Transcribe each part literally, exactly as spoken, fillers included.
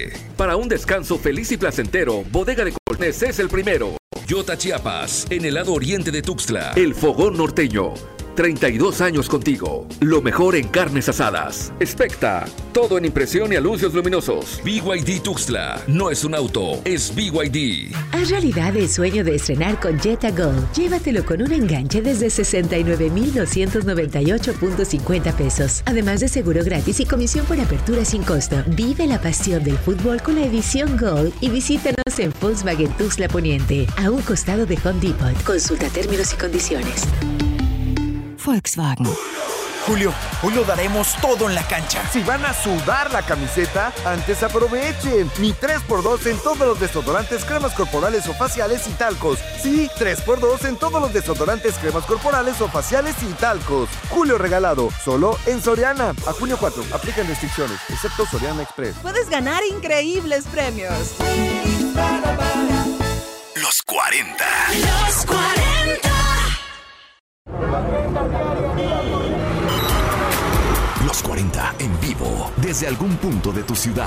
Adelante. Para un descanso feliz y placentero, Bodega de Colchones es el primero. Yota Chiapas, en el lado oriente de Tuxtla. El Fogón Norteño. treinta y dos años contigo. Lo mejor en carnes asadas. Specta. Todo en impresión y anuncios luminosos. B Y D Tuxtla. No es un auto, es B Y D. Haz realidad el sueño de estrenar con Jetta Gold. Llévatelo con un enganche desde sesenta y nueve mil doscientos noventa y ocho punto cincuenta pesos. Además de seguro gratis y comisión por apertura sin costo. Vive la pasión del fútbol con la edición Gold y visítanos en Volkswagen Tuxtla Poniente, a un costado de Home Depot. Consulta términos y condiciones. Volkswagen. Julio, hoy lo daremos todo en la cancha. Si van a sudar la camiseta, antes aprovechen. Mi tres por dos en todos los desodorantes, cremas corporales o faciales y talcos. Sí, tres por dos en todos los desodorantes, cremas corporales o faciales y talcos. Julio regalado, solo en Soriana. A junio cuatro, aplican restricciones, excepto Soriana Express. Puedes ganar increíbles premios. Los cuarenta. Los cuarenta. Los cuarenta en vivo, desde algún punto de tu ciudad.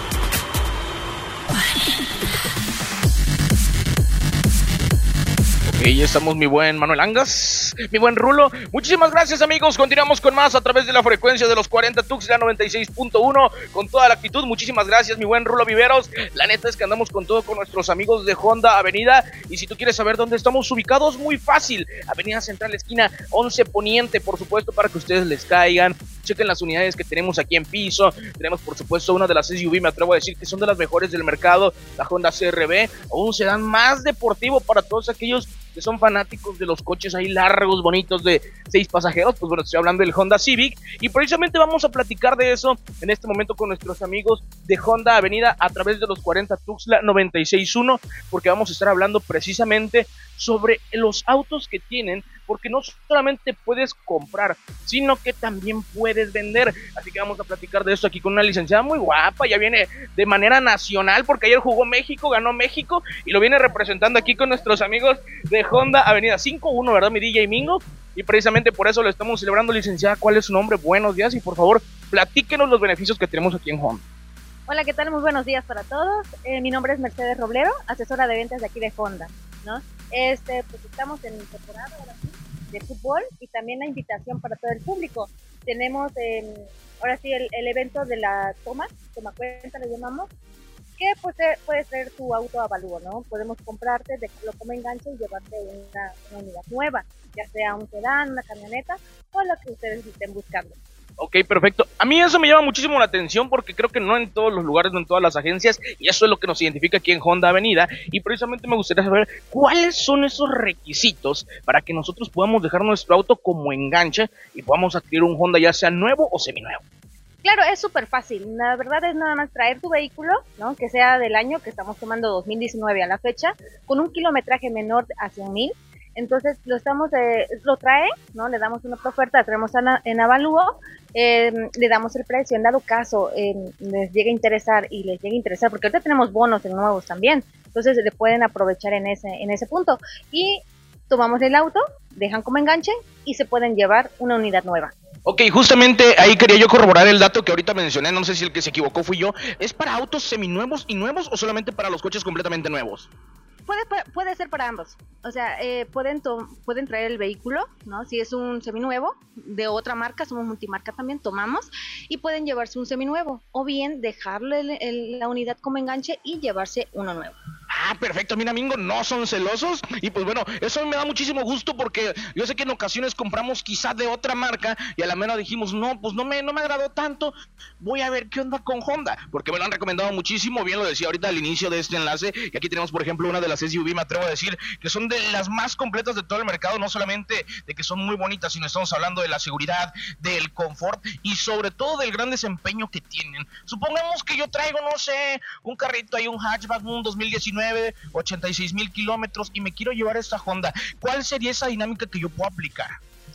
Ok, ya estamos, mi buen Manuel Angas, mi buen Rulo. Muchísimas gracias, amigos. Continuamos con más a través de la frecuencia de los cuarenta Tuxtla noventa y seis punto uno con toda la actitud. Muchísimas gracias, mi buen Rulo Viveros. La neta es que andamos con todo con nuestros amigos de Honda Avenida. Y si tú quieres saber dónde estamos ubicados, muy fácil. Avenida Central, esquina once Poniente, por supuesto, para que ustedes les caigan. Chequen las unidades que tenemos aquí en piso. Tenemos, por supuesto, una de las S U V, me atrevo a decir que son de las mejores del mercado, la Honda C R V, o un sedán más deportivo para todos aquellos que son fanáticos de los coches ahí largos, bonitos, de seis pasajeros. Pues bueno, estoy hablando del Honda Civic, y precisamente vamos a platicar de eso en este momento con nuestros amigos de Honda Avenida a través de los cuarenta Tuxtla noventa y seis punto uno, porque vamos a estar hablando precisamente sobre los autos que tienen, porque no solamente puedes comprar, sino que también puedes vender. Así que vamos a platicar de esto aquí con una licenciada muy guapa. Ya viene de manera nacional, porque ayer jugó México, ganó México, y lo viene representando aquí con nuestros amigos de Honda Avenida cinco uno, ¿verdad, mi D J Mingo? Y precisamente por eso lo estamos celebrando. Licenciada, ¿cuál es su nombre? Buenos días, y por favor, platíquenos los beneficios que tenemos aquí en Honda. Hola, ¿qué tal? Muy buenos días para todos. Eh, mi nombre es Mercedes Roblero, asesora de ventas de aquí de Honda, ¿no? Este, pues estamos en temporada ahora sí, de fútbol, y también la invitación para todo el público. Tenemos eh, ahora sí el, el evento de la toma, toma cuenta le llamamos, que pues, puede ser tu auto avalúo, ¿no? Podemos comprarte, dejarlo como enganche y llevarte una, una unidad nueva, ya sea un sedán, una camioneta o lo que ustedes estén buscando. Ok, perfecto. A mí eso me llama muchísimo la atención, porque creo que no en todos los lugares, no en todas las agencias, y eso es lo que nos identifica aquí en Honda Avenida. Y precisamente me gustaría saber cuáles son esos requisitos para que nosotros podamos dejar nuestro auto como enganche y podamos adquirir un Honda, ya sea nuevo o seminuevo. Claro, es súper fácil. La verdad es nada más traer tu vehículo, ¿no? Que sea del año que estamos tomando, dos mil diecinueve a la fecha, con un kilometraje menor a cien mil. Entonces lo estamos, eh, lo trae, ¿no? Le damos una oferta, traemos en, en avalúo, eh, le damos el precio. En dado caso eh, les llegue a interesar y les llegue a interesar, porque ahorita tenemos bonos en nuevos también, entonces le pueden aprovechar en ese, en ese punto. Y tomamos el auto, dejan como enganche y se pueden llevar una unidad nueva. Ok, justamente ahí quería yo corroborar el dato que ahorita mencioné, no sé si el que se equivocó fui yo. ¿Es para autos seminuevos y nuevos o solamente para los coches completamente nuevos? Puede, puede ser para ambos, o sea, eh, pueden, to- pueden traer el vehículo, ¿no? Si es un seminuevo de otra marca, somos multimarca también, tomamos, y pueden llevarse un seminuevo, o bien dejarle el, el, la unidad como enganche y llevarse uno nuevo. Ah, perfecto, mira, Mingo, no son celosos. Y pues bueno, eso me da muchísimo gusto, porque yo sé que en ocasiones compramos quizá de otra marca y a la mera dijimos, no, pues no me, no me agradó tanto, voy a ver qué onda con Honda, porque me lo han recomendado muchísimo. Bien lo decía ahorita al inicio de este enlace, y aquí tenemos por ejemplo una de las S U V, me atrevo a decir que son de las más completas de todo el mercado, no solamente de que son muy bonitas, sino estamos hablando de la seguridad, del confort y sobre todo del gran desempeño que tienen. Supongamos que yo traigo, no sé, un carrito ahí, un hatchback, un dos mil diecinueve, ochenta y seis mil kilómetros, y me quiero llevar esta Honda. ¿Cuál sería esa dinámica que yo puedo aplicar?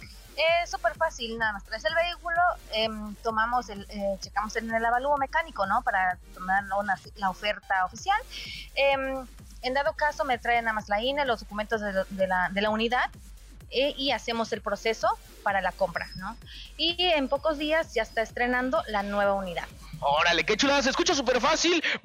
Es súper fácil, nada más traes el vehículo, eh, tomamos el, eh, checamos en el avalúo mecánico, ¿no? Para tomar una, la oferta oficial. Eh, en dado caso me traen nada más la I N E, los documentos de, de, la, de la unidad, eh, y hacemos el proceso para la compra, ¿no? Y en pocos días ya está estrenando la nueva unidad. Órale, qué chulada, se escucha súper fácil.